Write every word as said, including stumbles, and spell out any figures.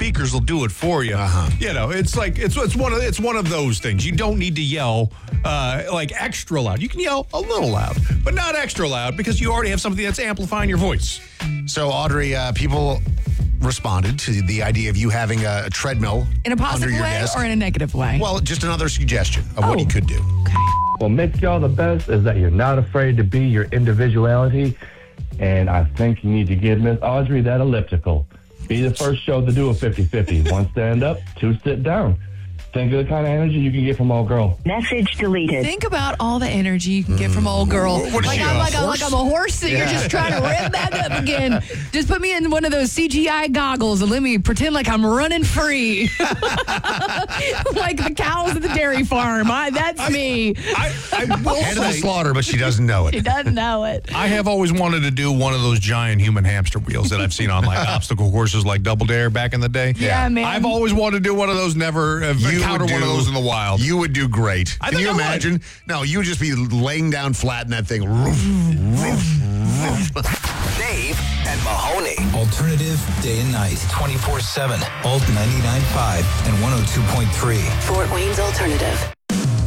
speakers will do it for you. Uh-huh. You know, it's like it's it's one of it's one of those things. You don't need to yell uh, like extra loud. You can yell a little loud, but not extra loud because you already have something that's amplifying your voice. So, Audrey, uh, people responded to the idea of you having a, a treadmill In a positive under your way desk. or in a negative way? Well, just another suggestion of what Oh. you could do. What makes y'all the best is that you're not afraid to be your individuality. And I think you need to give Miss Audrey that elliptical. Be the first show to do a fifty-fifty. One stand up, two sit down. Think of the kind of energy you can get from old girl. Message deleted. Think about all the energy you can get from old girl. What is like, she, I'm, a like, I'm, horse? like I'm a horse that you're Yeah. just trying to rev back up again. Just put me in one of those C G I goggles and let me pretend like I'm running free. Like the cows at the dairy farm. I, that's me. I, I will Head of the say, slaughter, but she doesn't know She it. doesn't know it. I have always wanted to do one of those giant human hamster wheels that I've seen on like obstacle courses like Double Dare back in the day. Yeah, man. I've always wanted to do one of those, never uh, You encounter would one of do- those in the wild. You would do great. I Can think you I would. imagine? No, you would just be laying down flat in that thing. Roof, roof, roof. Dave and Mahoney. Alternative day and night. twenty-four seven. Alt ninety-nine point five and one oh two point three. Fort Wayne's Alternative.